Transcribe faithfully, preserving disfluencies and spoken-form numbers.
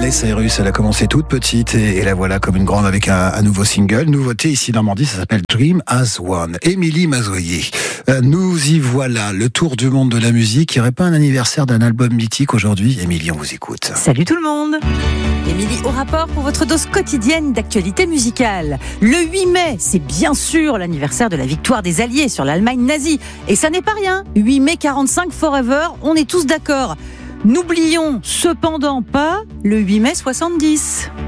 Miley Cyrus, elle a commencé toute petite et, et la voilà comme une grande avec un, un nouveau single. Nouveauté ici Normandie, ça s'appelle Dream as One. Émilie Mazoyer. Euh, nous y voilà, le tour du monde de la musique. Il n'y aurait pas un anniversaire d'un album mythique aujourd'hui? Émilie, on vous écoute. Salut tout le monde. Émilie au rapport pour votre dose quotidienne d'actualité musicale. Le huit mai, c'est bien sûr l'anniversaire de la victoire des Alliés sur l'Allemagne nazie. Et ça n'est pas rien. huit mai quarante-cinq forever, on est tous d'accord. N'oublions cependant pas le huit mai soixante-dix.